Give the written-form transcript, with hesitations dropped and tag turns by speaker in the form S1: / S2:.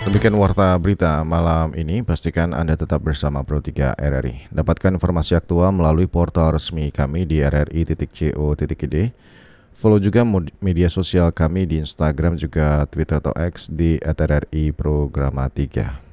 S1: Demikian warta berita malam ini, pastikan Anda tetap bersama Pro3 RRI. Dapatkan informasi aktual melalui portal resmi kami di rri.co.id. Follow juga media sosial kami di Instagram juga Twitter atau X di @rri Programa 3.